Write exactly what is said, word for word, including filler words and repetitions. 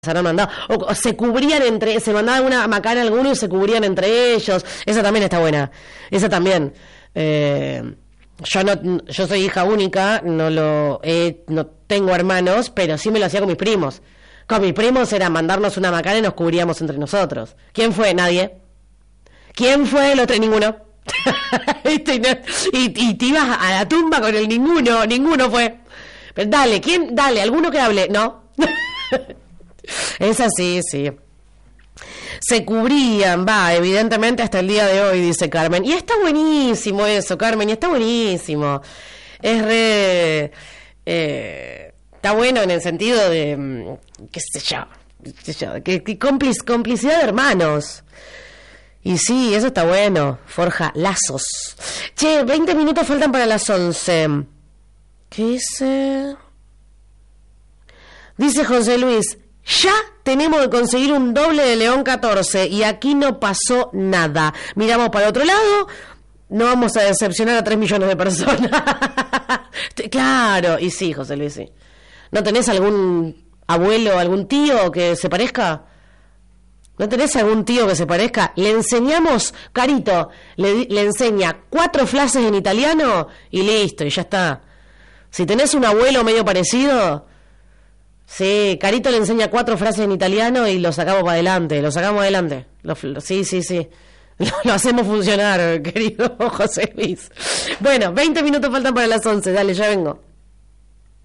se habrán mandado, o, o se cubrían entre, se mandaban una macana a alguno y se cubrían entre ellos. Esa también está buena, esa también. Eh, yo no, yo soy hija única, no lo, eh, no tengo hermanos, pero sí me lo hacía con mis primos. Con mis primos era mandarnos una macana y nos cubríamos entre nosotros. ¿Quién fue? Nadie. ¿Quién fue el otro? Ninguno. y, no, y, y te ibas a la tumba con el ninguno, ninguno fue. Pero dale, ¿quién? Dale, alguno que hable, ¿no? Es así, sí. Se cubrían, va, evidentemente hasta el día de hoy, dice Carmen. Y está buenísimo eso, Carmen, y está buenísimo. Es re... Eh, está bueno en el sentido de... qué sé yo, qué sé yo, que, que complic, complicidad de hermanos. Y sí, eso está bueno. Forja lazos. Che, veinte minutos faltan para las once. ¿Qué dice? Dice José Luis... Ya tenemos que conseguir un doble de León catorce y aquí no pasó nada. Miramos para otro lado, no vamos a decepcionar a tres millones de personas. Claro, y sí, José Luis, sí. ¿No tenés algún abuelo, algún tío que se parezca? ¿No tenés algún tío que se parezca? Le enseñamos, Carito, le, le enseña cuatro frases en italiano y listo, y ya está. Si tenés un abuelo medio parecido... Sí, Carito le enseña cuatro frases en italiano y lo sacamos para adelante, lo sacamos adelante. Lo, sí, sí, sí. Lo, lo hacemos funcionar, querido José Luis. Bueno, veinte minutos faltan para las once, dale, ya vengo.